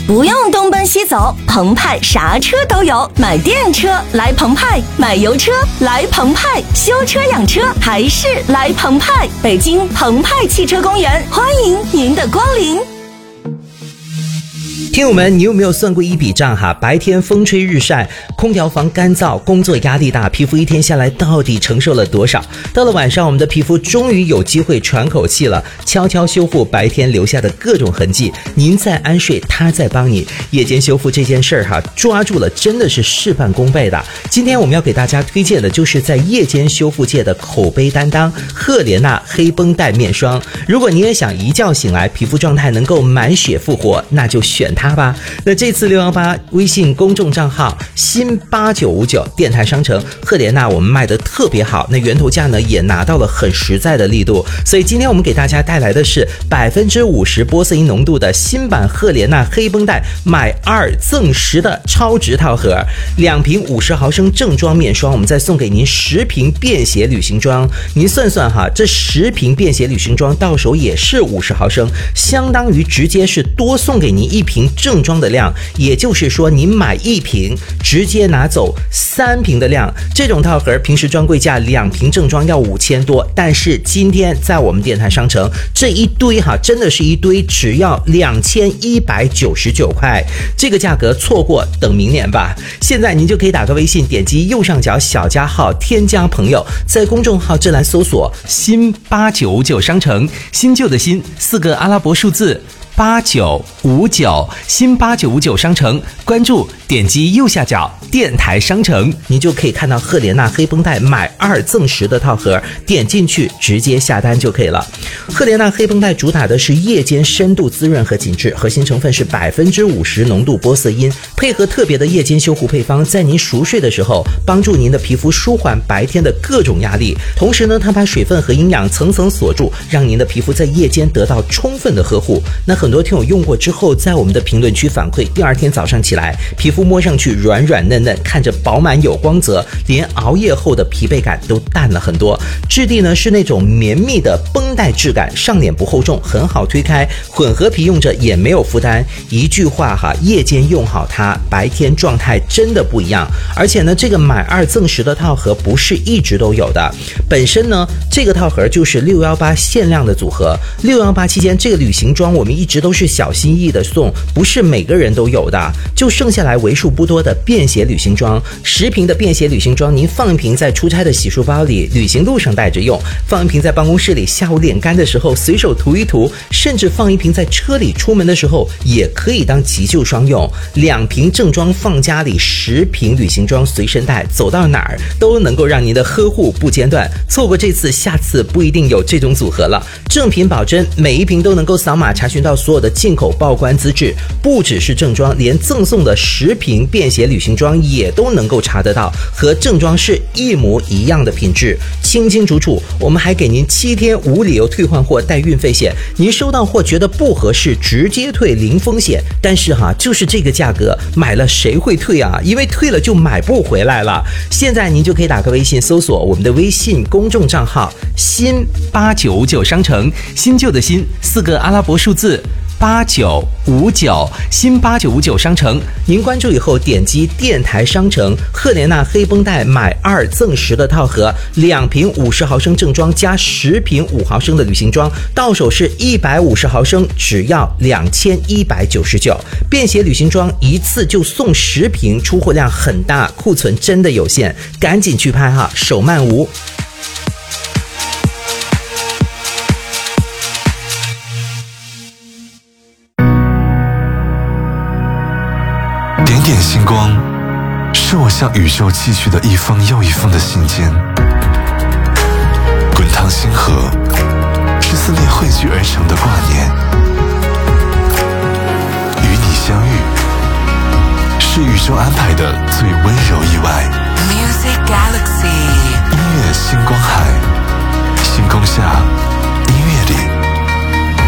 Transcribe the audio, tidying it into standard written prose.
不用东奔西走，澎湃啥车都有。买电车来澎湃，买油车来澎湃，修车养车还是来澎湃。北京澎湃汽车公园，欢迎您的光临。 听友们，你有没有算过一笔账哈？白天风吹日晒，空调房干燥，工作压力大，皮肤一天下来到底承受了多少？到了晚上，我们的皮肤终于有机会喘口气了，悄悄修复白天留下的各种痕迹。您在安睡，他在帮你。夜间修复这件事儿哈，抓住了真的是事半功倍的。今天我们要给大家推荐的就是在夜间修复界的口碑担当——赫莲娜黑绷带面霜。如果你也想一觉醒来皮肤状态能够满血复活，那就选它吧。那这次618微信公众账号新8959电台商城赫莲娜我们卖的特别好，那源头价呢也拿到了很实在的力度，所以今天我们给大家带来的是50%玻色因浓度的新版赫莲娜黑绷带买2赠10的超值套盒，2瓶50毫升正装面霜，我们再送给您10瓶便携旅行装。您算算哈，这10瓶便携旅行装到手也是50毫升，相当于直接是多送给您1瓶正装的量，也就是说您买1瓶直接拿走3瓶的量。这种套盒平时专柜价2瓶正装要5000多，但是今天在我们电台商城这一堆哈，真的是一堆，只要2199块，这个价格错过等明年吧。现在您就可以打个微信，点击右上角小加号添加朋友，在公众号这栏搜索新8959商城，新旧的新4个阿拉伯数字8959，新8959商城，关注点击右下角电台商城，你就可以看到赫莲娜黑绷带买2赠10的套盒，点进去直接下单就可以了。赫莲娜黑绷带主打的是夜间深度滋润和紧致，核心成分是50%浓度玻色因，配合特别的夜间修护配方，在您熟睡的时候帮助您的皮肤舒缓白天的各种压力，同时呢它把水分和营养层层锁住，让您的皮肤在夜间得到充分的呵护。那很多听友用过之后在我们的评论区反馈，第二天早上起来皮肤摸上去软软嫩嫩，看着饱满有光泽，连熬夜后的疲惫感都淡了很多。质地呢是那种绵密的绷带质感，上脸不厚重，很好推开，混合皮用着也没有负担。一句话哈，夜间用好它，白天状态真的不一样。而且呢，这个买2赠10的套盒不是一直都有的，本身呢这个套盒就是618限量的组合。618期间这个旅行装我们一直都是小心翼翼的送，不是每个人都有的，就剩下来为数不多的便携旅行装。10瓶的便携旅行装，您放1瓶在出差的洗漱包里，旅行路上带着用；放1瓶在办公室里，下午脸干的时候随手涂一涂；甚至放1瓶在车里，出门的时候也可以当急救霜用。2瓶正装放家里，10瓶旅行装随身带，走到哪儿都能够让您的呵护不间断。错过这次，下次不一定有这种组合了。正品保真，每1瓶都能够扫码查询到所有的进口报关资质，不只是正装，连赠送的10瓶便携旅行装也都能够查得到，和正装是一模一样的品质，清清楚楚。我们还给您7天无理由退换货带运费险，您收到货觉得不合适直接退零风险。但是哈，就是这个价格买了谁会退啊？因为退了就买不回来了。现在您就可以打个微信搜索我们的微信公众账号新8959商城，新旧的新4个阿拉伯数字8959，新8959商城，您关注以后点击电台商城赫莲娜黑绷带买2赠10的套盒，2瓶50毫升正装加10瓶5毫升的旅行装，到手是150毫升，只要2199。便携旅行装一次就送10瓶，出货量很大，库存真的有限，赶紧去拍哈，手慢无。 点点星光，是我向宇宙寄去的一封又一封的信件。滚烫星河，是思念汇聚而成的挂念。与你相遇，是宇宙安排的最温柔意外。 Music Galaxy， 音乐星光海，星空下